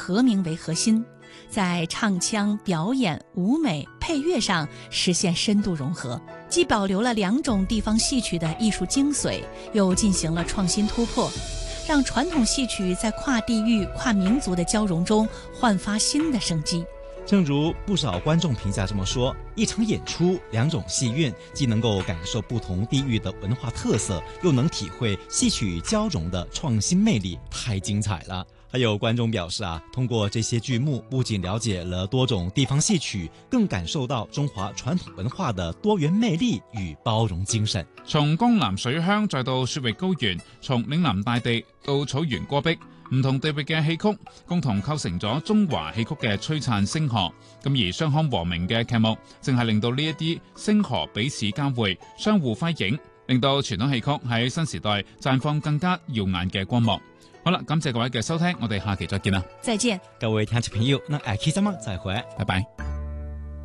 和鸣为核心，在唱腔、表演、舞美、配乐上实现深度融合，既保留了2种地方戏曲的艺术精髓，又进行了创新突破，让传统戏曲在跨地域、跨民族的交融中焕发新的生机。 正如不少观众评价这么说，一场演出2种戏韵，既能够感受不同地域的文化特色，又能体会戏曲交融的创新魅力，太精彩了。还有观众表示通过这些剧目，不仅了解了多种地方戏曲，更感受到中華傳統文化的多元魅力與包容精神。 從江南水鄉再到雪域高原，從嶺南大地到草原戈壁，唔同地域嘅戲曲共同構成咗中華戲曲嘅璀璨星河。咁而雙康和鳴嘅劇目，正係令到呢一啲星河彼此交匯，相互輝映，令到傳統戲曲喺新時代綻放更加耀眼嘅光芒。好啦，感謝各位嘅收聽，我哋下期再見啦！ 再見， 各位聽眾朋友，那下期咱們再會， 拜拜。